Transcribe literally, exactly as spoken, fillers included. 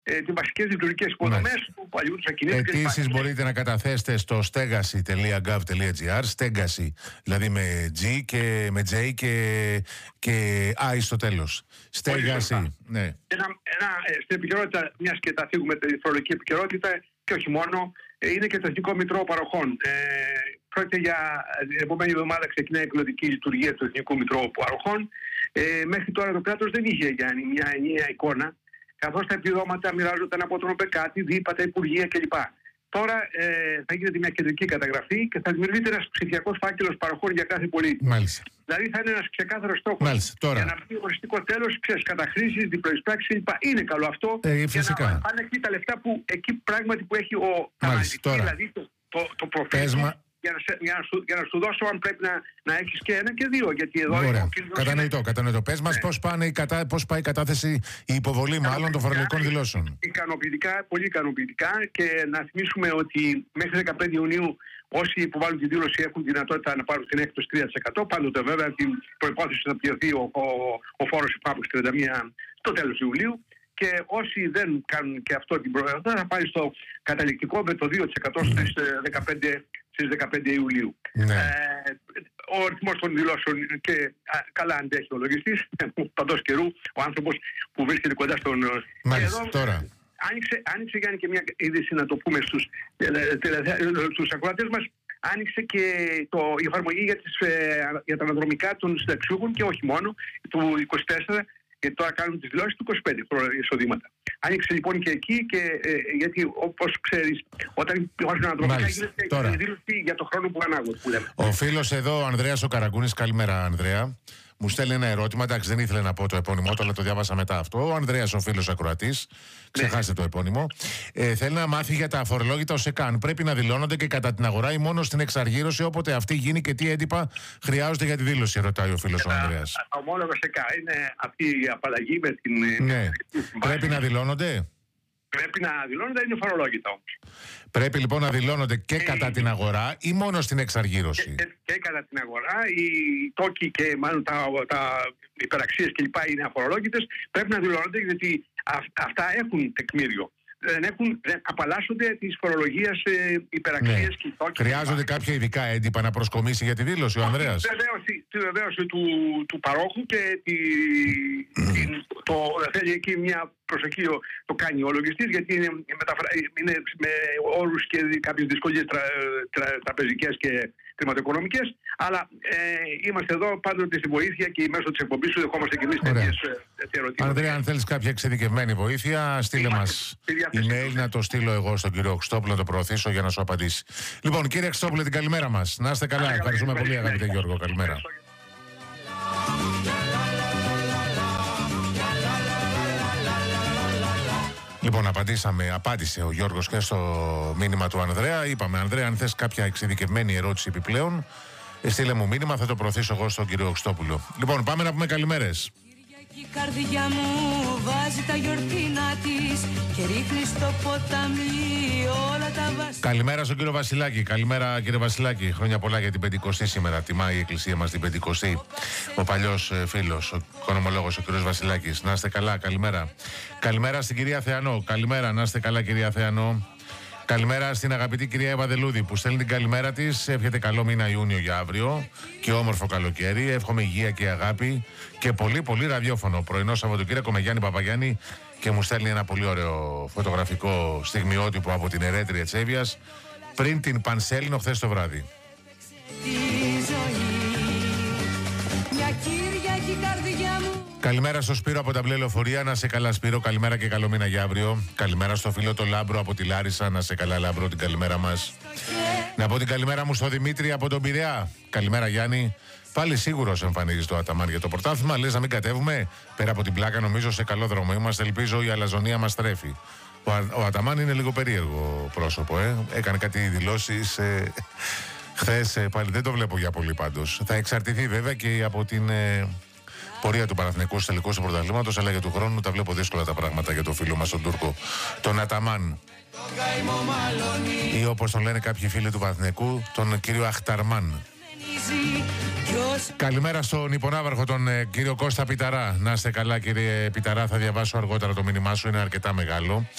ε, τις βασικές λειτουργικές υποδομές του παλιού του ακινήτου. Αιτήσεις μπορείτε να καταθέσετε στο στέγαση τελεία γκαβ τελεία τζι άρ, στέγαση δηλαδή με G και με J και, και I στο τέλος. Στέγαση. Ναι. Ένα, ένα, στην επικαιρότητα, μιας και τα θίγουμε τη φορολογική επικαιρότητα και όχι μόνο, είναι και το Εθνικό Μητρό Παροχών. Ε, πρόκειται για την επόμενη εβδομάδα ξεκινάει η εκδοτική λειτουργία του Εθνικού Μητρώου Παροχών. Ε, μέχρι τώρα το κράτος δεν είχε κάνει μια ενιαία εικόνα, καθώς τα επιδόματα μοιράζονταν από τον ΟΠΕΚΑΤΗ, ΔΥΠΑ, τα Υπουργεία κλπ. Τώρα ε, θα γίνεται μια κεντρική καταγραφή και θα δημιουργείται ένας ψηφιακός φάκελος παροχών για κάθε πολίτη. Μάλιστα. Δηλαδή θα είναι ένας ξεκάθαρος στόχος για να πει οριστικό τέλος, ξέρεις, καταχρήσεις, διπλοεισπράξεις κλπ. Είναι καλό αυτό ε, για να πάνε εκεί τα λεφτά που εκεί πράγματι που έχει ο αναλυτής, δηλαδή το, το, το προφίλ. Για να, για, να σου, για να σου δώσω αν πρέπει να, να έχεις και ένα και δύο. Γιατί εδώ Ωραία. Είναι... Κατανοητό, κατανοητό. Πες μας, ναι, πώς, πάνε η κατα... πώς πάει η κατάθεση, η υποβολή μάλλον των φορολογικών δηλώσεων. Ικανοποιητικά, πολύ ικανοποιητικά, και να θυμίσουμε ότι μέχρι δεκαπέντε Ιουνίου όσοι υποβάλλουν τη δήλωση έχουν δυνατότητα να πάρουν την έκπτωση τρία τοις εκατό. Πάντοτε βέβαια την προϋπόθεση θα πληρωθεί ο, ο, ο φόρος υπάπου στις τριάντα μία στο τέλος Ιουλίου. Και όσοι δεν κάνουν και αυτό την προϊόντα θα πάει στο καταληκτικό με το δύο τοις εκατό στις δεκαπέντε, στις δεκαπέντε Ιουλίου. Ναι. Ε, ο αριθμός των δηλώσεων και α, καλά αντέχει ο λογιστής παντός καιρού, ο άνθρωπος που βρίσκεται κοντά στον... Μάλιστα, εδώ, τώρα. Άνοιξε, άνοιξε Γιάννη και μια είδηση να το πούμε στους, στους ακροατές μας. Άνοιξε και το, η εφαρμογή για, τις, για τα αναδρομικά των συνταξιούχων και όχι μόνο, του είκοσι τέσσερα, και τώρα κάνουν τις δηλώσεις του είκοσι πέντε εισοδήματα. Άνοιξε λοιπόν και εκεί, και, ε, γιατί όπως ξέρεις, όταν υπάρχουν αναδρομικά γίνεται η δήλωση για το χρόνο που ανάγονται, που λέμε. Ο φίλος εδώ, ο Ανδρέας ο Καραγκούνης, καλημέρα Ανδρέα, μου στέλνει ένα ερώτημα. Εντάξει, δεν ήθελε να πω το επώνυμό του, αλλά το διάβασα μετά αυτό. Ο Ανδρέας, ο φίλος ακροατής, ξεχάστε ναι. το επώνυμο. Ε, θέλει να μάθει για τα αφορολόγητα ΟΣΕΚΑΝ. Πρέπει να δηλώνονται και κατά την αγορά ή μόνο στην εξαργύρωση, όποτε αυτή γίνει, και τι έντυπα χρειάζονται για τη δήλωση, ρωτάει ο φίλος ο Ανδρέας. Ομόλογα ΟΣΕΚΑ είναι αυτή η απαλλαγή με την. Ναι. Πρέπει να δηλώνονται. Πρέπει να δηλώνονται, είναι φορολόγητα όμως. Πρέπει λοιπόν να δηλώνονται και ε, κατά την αγορά ή μόνο στην εξαργύρωση. Και, και, και κατά την αγορά, οι τόκοι και μάλλον τα, τα υπεραξίες κλπ. Είναι αφορολόγητες. Πρέπει να δηλώνονται, γιατί α, αυτά έχουν τεκμήριο. Δεν, έχουν, δεν απαλλάσσονται της φορολογίας ε, υπεραξίες ναι. και τόκοι. Χρειάζονται κάποια ειδικά έντυπα να προσκομίσει για τη δήλωση ο Ανδρέας. Τη βεβαίωση του, του παρόχου και τη, mm. την, το, θέλει εκεί μια προσοχή το κάνει ο λογιστής, γιατί είναι, μεταφρα... είναι με όρους και κάποιες δυσκολίες τρα... τρα... τραπεζικές και χρηματοοικονομικές, αλλά ε, είμαστε εδώ πάντοτε στη βοήθεια και μέσω της εκπομπής σου δεχόμαστε και εμείς τέτοιες ερωτήσεις. Ανδρέα, αν θέλεις κάποια εξειδικευμένη βοήθεια, στείλε μας email να το στείλω εγώ στον κύριο Χριστόπουλο, να το προωθήσω για να σου απαντήσει. Λοιπόν, κύριε Χριστόπουλο, την καλημέρα μας. Να είστε καλά. Ευχαριστούμε πολύ, αγαπητέ Γιώργο. Καλημέρα. Λοιπόν, απαντήσαμε, απάντησε ο Γιώργος και στο μήνυμα του Ανδρέα. Είπαμε, Ανδρέα, αν θες κάποια εξειδικευμένη ερώτηση επιπλέον, στείλε μου μήνυμα, θα το προωθήσω εγώ στον κύριο Χριστόπουλο. Λοιπόν, πάμε να πούμε καλημέρες. Η καρδιά μου βάζει τα γιορτίνα της και ρίχνει στο ποτάμι όλα τα βασίλεια. Καλημέρα στον κύριο Βασιλάκη. Καλημέρα κύριε Βασιλάκη. Χρόνια πολλά για την πεντηκοστή σήμερα. Τιμάει η εκκλησία μας την πεντηκοστή. Ο παλιός ε, φίλος, ο οικονομολόγος, ο κύριος Βασιλάκης. Να είστε καλά, καλημέρα. Καλημέρα στην κυρία Θεανό. Καλημέρα, να είστε καλά κυρία Θεανό. Καλημέρα στην αγαπητή κυρία Ευαδελούδη που στέλνει την καλημέρα της. Εύχεται καλό μήνα Ιούνιο για αύριο και όμορφο καλοκαίρι. Εύχομαι υγεία και αγάπη και πολύ πολύ ραδιόφωνο. Πρωινό Σαββατοκύριακο με Γιάννη Παπαγιάννη, και μου στέλνει ένα πολύ ωραίο φωτογραφικό στιγμιότυπο από την Ερέτρια της Εύβοιας πριν την Πανσέλινο χθες το βράδυ. Καλημέρα στο Σπύρο από τα μπλε λεωφορεία. Να σε καλά, Σπύρο. Καλημέρα και καλό μήνα για αύριο. Καλημέρα στο φίλο το Λάμπρο από τη Λάρισα. Να σε καλά, Λάμπρο, την καλημέρα μας. Να πω την καλημέρα μου στο Δημήτρη από τον Πειραιά. Καλημέρα, Γιάννη. Πάλι σίγουρος εμφανίζει το Αταμάν για το πρωτάθλημα. Λες να μην κατέβουμε. Πέρα από την πλάκα, νομίζω σε καλό δρόμο είμαστε. Ελπίζω η αλαζονία μας τρέφει. Ο, ο Αταμάν είναι λίγο περίεργο πρόσωπο, ε. Έκανε κάτι δηλώσεις ε, χθες. Ε, πάλι δεν το βλέπω για πολύ πάντως. Θα εξαρτηθεί βέβαια και από την. Ε, πορεία του Παναθηναϊκού στους τελικούς του πρωταθλήματος, αλλά για του χρόνου τα βλέπω δύσκολα τα πράγματα για το φίλο μας τον Τούρκο, τον Αταμάν. Ή όπως τον λένε κάποιοι φίλοι του Παναθηναϊκού, τον κύριο Αχταρμάν. αλλάζει. Καλημέρα στον υπονάβαρχο, τον ε, κύριο Κώστα Πιταρά. Να είστε καλά, κύριε Πιταρά. Θα διαβάσω αργότερα το μήνυμά σου, είναι αρκετά μεγάλο.